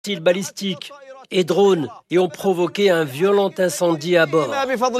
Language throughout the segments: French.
missiles balistiques et drones et ont provoqué un violent incendie à bord.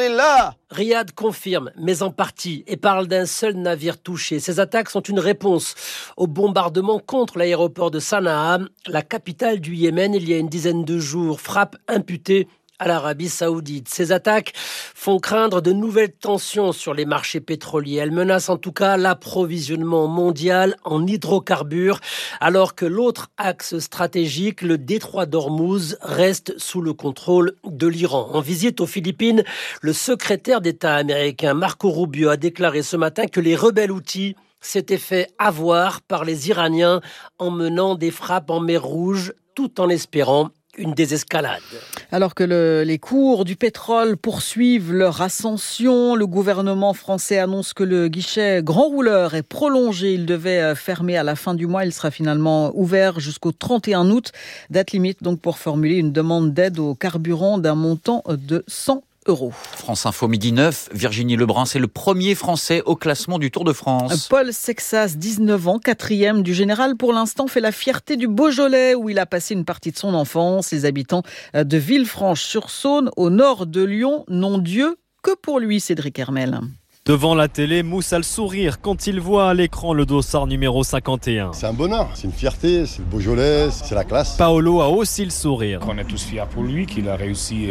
Riyad confirme, mais en partie, et parle d'un seul navire touché. Ces attaques sont une réponse au bombardement contre l'aéroport de Sanaa, la capitale du Yémen, il y a une dizaine de jours. Frappe imputée à l'Arabie Saoudite. Ces attaques font craindre de nouvelles tensions sur les marchés pétroliers. Elles menacent en tout cas l'approvisionnement mondial en hydrocarbures, alors que l'autre axe stratégique, le détroit d'Ormuz, reste sous le contrôle de l'Iran. En visite aux Philippines, le secrétaire d'État américain Marco Rubio a déclaré ce matin que les rebelles houthis s'étaient fait avoir par les Iraniens en menant des frappes en mer Rouge, tout en espérant une désescalade. Alors que les cours du pétrole poursuivent leur ascension, le gouvernement français annonce que le guichet grand rouleur est prolongé. Il devait fermer à la fin du mois. Il sera finalement ouvert jusqu'au 31 août. Date limite donc pour formuler une demande d'aide au carburant d'un montant de 100 €. France Info, midi 9, Virginie Lebrun, c'est le premier Français au classement du Tour de France. Paul Sexas, 19 ans, 4e du général, pour l'instant fait la fierté du Beaujolais où il a passé une partie de son enfance. Les habitants de Villefranche-sur-Saône, au nord de Lyon, n'ont Dieu que pour lui, Cédric Hermel. Devant la télé, Mousse a le sourire quand il voit à l'écran le dossard numéro 51. C'est un bonheur, c'est une fierté, c'est le Beaujolais, c'est la classe. Paolo a aussi le sourire. On est tous fiers pour lui, qu'il a réussi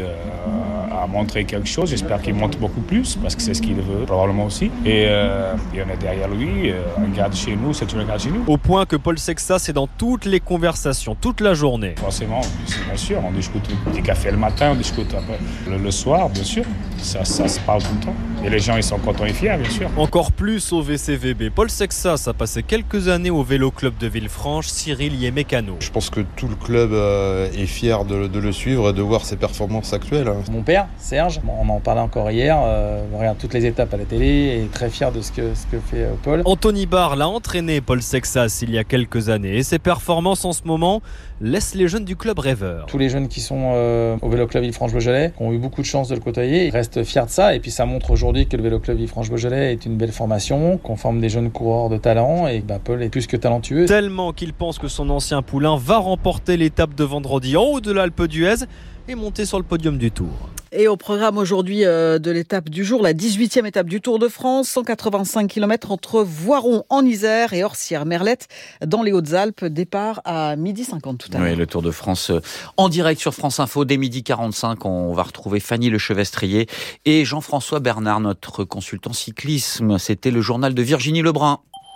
à montrer quelque chose. J'espère qu'il montre beaucoup plus, parce que c'est ce qu'il veut, probablement aussi. Et on est derrière lui, un garde chez nous, c'est un garde chez nous. Au point que Paul Sexas est dans toutes les conversations, toute la journée. Forcément, bien sûr, on discute des cafés le matin, on discute après le soir, bien sûr. Ça se parle tout le temps. Et les gens, ils sont contents et fiers, bien sûr. Encore plus au VCVB. Paul Sexas a passé quelques années au vélo club de Villefranche, Cyril y est mécano. Je pense que tout le club est fier de le suivre et de voir ses performances actuelles. Mon père, Serge, on en parlait encore hier, regarde toutes les étapes à la télé et très fier de ce que fait Paul. Anthony Barr l'a entraîné Paul Sexas il y a quelques années et ses performances en ce moment laissent les jeunes du club rêveurs. Tous les jeunes qui sont au vélo club Villefranche-Beaujolais ont eu beaucoup de chance de le côtoyer, ils restent fiers de ça et puis ça montre aujourd'hui que le vélo club Villefranche-Beaujolais est une belle formation, qu'on forme des jeunes coureurs de talent et Paul est plus que talentueux. Tellement qu'il pense que son ancien poulain va remporter l'étape de vendredi en haut de l'Alpe d'Huez et monter sur le podium du Tour. Et au programme aujourd'hui de l'étape du jour, la 18e étape du Tour de France, 185 km entre Voiron en Isère et Orsières-Merlette dans les Hautes-Alpes. Départ à 12h50 tout à l'heure. Oui, le Tour de France en direct sur France Info dès 12h45. On va retrouver Fanny Lechevestrier et Jean-François Bernard, notre consultant cyclisme. C'était le journal de Virginie Lebrun.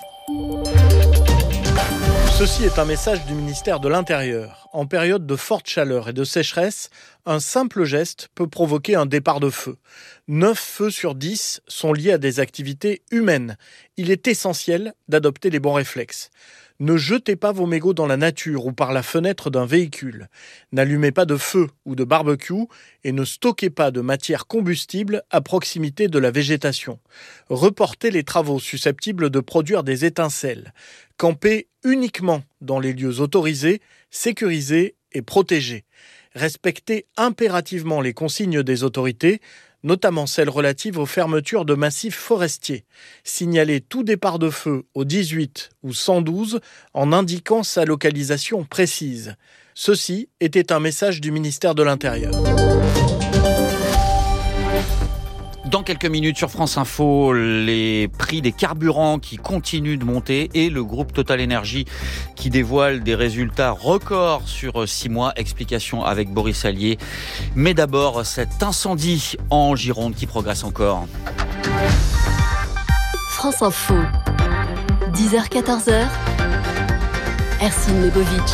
Ceci est un message du ministère de l'Intérieur. En période de forte chaleur et de sécheresse, un simple geste peut provoquer un départ de feu. 9 feux sur 10 sont liés à des activités humaines. Il est essentiel d'adopter les bons réflexes. Ne jetez pas vos mégots dans la nature ou par la fenêtre d'un véhicule. N'allumez pas de feu ou de barbecue et ne stockez pas de matière combustible à proximité de la végétation. Reportez les travaux susceptibles de produire des étincelles. Campez uniquement dans les lieux autorisés, sécurisés et protégés. Respectez impérativement les consignes des autorités, notamment celles relatives aux fermetures de massifs forestiers. Signalez tout départ de feu au 18 ou 112 en indiquant sa localisation précise. Ceci était un message du ministère de l'Intérieur. Dans quelques minutes sur France Info, les prix des carburants qui continuent de monter et le groupe Total Energy qui dévoile des résultats records sur 6 mois. Explication avec Boris Allier. Mais d'abord, cet incendie en Gironde qui progresse encore. France Info, 10h-14h, Ercine Lebovic.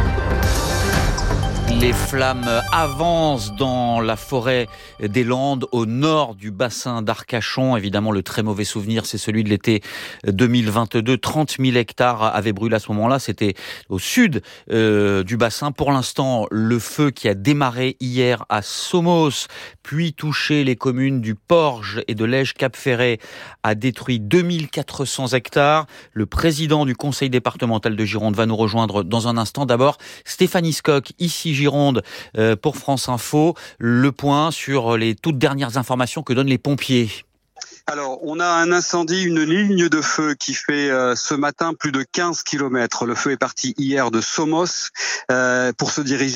Les flammes avancent dans la forêt des Landes, au nord du bassin d'Arcachon. Évidemment, le très mauvais souvenir, c'est celui de l'été 2022. 30 000 hectares avaient brûlé à ce moment-là. C'était au sud du bassin. Pour l'instant, le feu qui a démarré hier à Somos, puis touché les communes du Porge et de Lège-Cap-Ferret, a détruit 2400 hectares. Le président du conseil départemental de Gironde va nous rejoindre dans un instant. D'abord, Stéphanie Scocq, ici Gironde, pour France Info. Le point sur les toutes dernières informations que donnent les pompiers. Alors, on a un incendie, une ligne de feu qui fait ce matin plus de 15 km. Le feu est parti hier de Somos pour se diriger